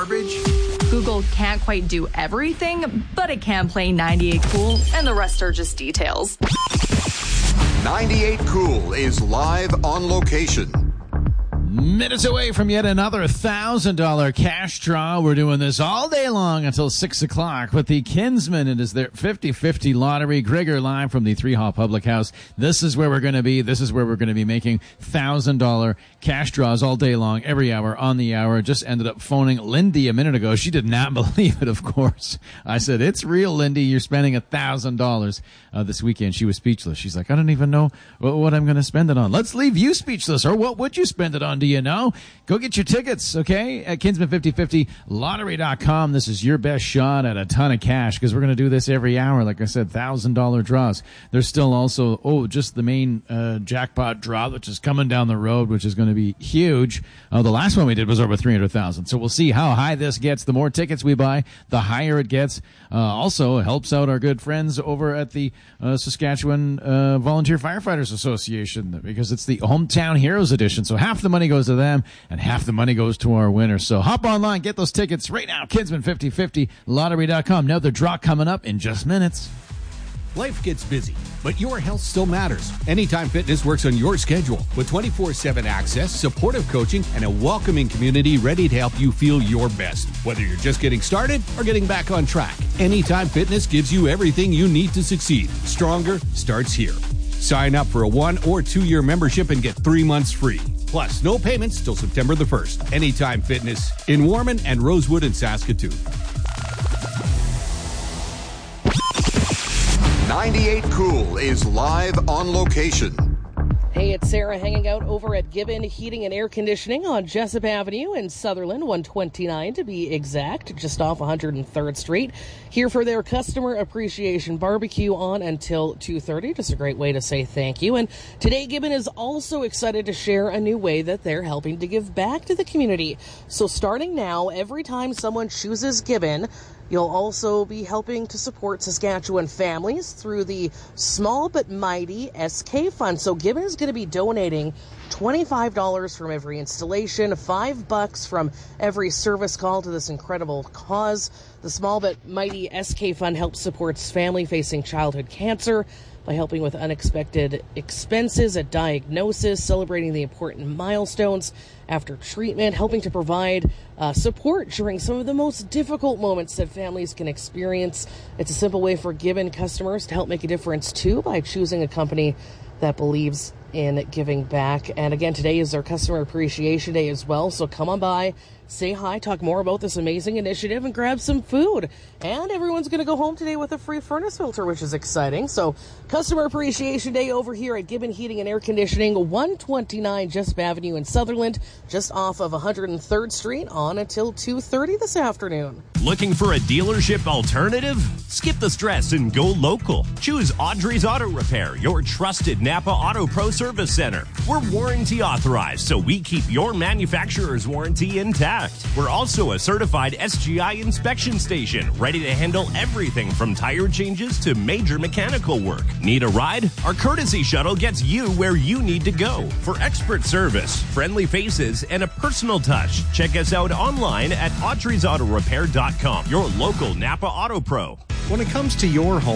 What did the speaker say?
garbage? Google can't quite do everything, but it can play 98 Cool, and the rest are just details. 98 Cool is live on location. Minutes away from yet another $1,000 cash draw. We're doing this all day long until 6 o'clock with the Kinsman. It is their 50-50 lottery. Grigor live from the 3 Hall Public House. This is where we're going to be. This is where we're going to be making $1,000 cash draws all day long, every hour, on the hour. Just ended up phoning Lindy a minute ago. She did not believe it, of course. I said, it's real, Lindy. You're spending $1,000 this weekend. She was speechless. She's like, I don't even know what I'm going to spend it on. Let's leave you speechless. Or what would you spend it on? Do you know? Go get your tickets, okay, at Kinsman5050lottery.com. This is your best shot at a ton of cash because we're going to do this every hour. Like I said, $1,000 draws. There's still also, just the main jackpot draw, which is coming down the road, which is going to be huge. The last one we did was over 300,000. So we'll see how high this gets. The more tickets we buy, the higher it gets. Also helps out our good friends over at the Saskatchewan Volunteer Firefighters Association because it's the Hometown Heroes Edition. So half the money goes to them and half the money goes to our winners. So hop online, get those tickets right now. Kinsman5050lottery.com. Now the draw coming up in just minutes. Life gets busy, but your health still matters. Anytime Fitness works on your schedule with 24/7 access, supportive coaching, and a welcoming community ready to help you feel your best. Whether you're just getting started or getting back on track, Anytime Fitness gives you everything you need to succeed. Stronger starts here. Sign up for a 1 or 2 year membership and get 3 months free. Plus, no payments till September the 1st. Anytime Fitness in Warman and Rosewood in Saskatoon. 98 Cool is live on location. Hey, it's Sarah hanging out over at Gibbon Heating and Air Conditioning on Jessup Avenue in Sutherland, 129 to be exact, just off 103rd Street. Here for their Customer Appreciation Barbecue on until 2:30. Just a great way to say thank you. And today, Gibbon is also excited to share a new way that they're helping to give back to the community. So starting now, every time someone chooses Gibbon, you'll also be helping to support Saskatchewan families through the Small But Mighty SK Fund. So Gibbon is going to be donating $25 from every installation, $5 from every service call to this incredible cause. The Small But Mighty SK Fund helps supports family facing childhood cancer by helping with unexpected expenses at diagnosis, celebrating the important milestones after treatment, helping to provide support during some of the most difficult moments that families can experience. It's a simple way for Gibbon customers to help make a difference, too, by choosing a company that believes in giving back. And again, today is their Customer Appreciation Day as well, so come on by, say hi, talk more about this amazing initiative, and grab some food. And everyone's going to go home today with a free furnace filter, which is exciting. So Customer Appreciation Day over here at Gibbon Heating and Air Conditioning, 129 Jessup Avenue in Sutherland, just off of 103rd Street, on until 2:30 this afternoon. Looking for a dealership alternative? Skip the stress and go local. Choose Audrey's Auto Repair, your trusted Napa Auto Pro Service Center. We're warranty authorized, so we keep your manufacturer's warranty intact. We're also a certified SGI inspection station, ready to handle everything from tire changes to major mechanical work. Need a ride? Our courtesy shuttle gets you where you need to go. For expert service, friendly faces, and a personal touch, check us out online at audreysautorepair.com, your local Napa Auto Pro. When it comes to your home,